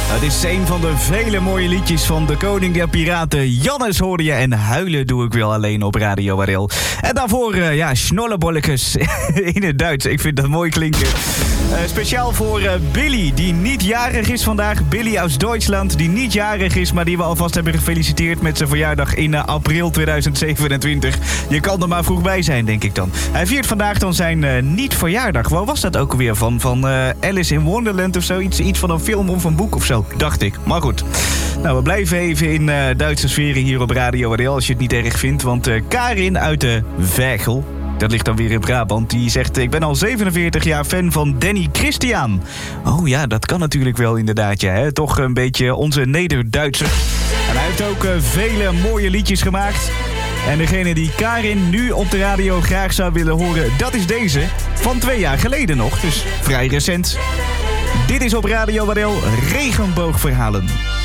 Het is een van de vele mooie liedjes van de koning der piraten. Jannes hoorde je en huilen doe ik wel alleen op Radio Warel. En daarvoor, Schnollebolletjes in het Duits. Ik vind dat mooi klinken. Speciaal voor Billy, die niet jarig is vandaag. Billy uit Duitsland, die niet jarig is, maar die we alvast hebben gefeliciteerd met zijn verjaardag in april 2027. Je kan er maar vroeg bij zijn, denk ik dan. Hij viert vandaag dan zijn niet-verjaardag. Waar was dat ook alweer van? Van Alice in Wonderland of zo? Iets van een film of een boek of zo, dacht ik. Maar goed. Nou, we blijven even in Duitse sferen hier op Radio RDL, als je het niet erg vindt. Want Karin uit de Veghel, dat ligt dan weer in Brabant, die zegt: ik ben al 47 jaar fan van Danny Christian. Oh ja, dat kan natuurlijk wel inderdaad, ja. Hè? Toch een beetje onze Neder-Duitser. En hij heeft ook vele mooie liedjes gemaakt. En degene die Karin nu op de radio graag zou willen horen, dat is deze. Van 2 jaar geleden nog, dus vrij recent. Dit is op Radio Warel Regenboogverhalen.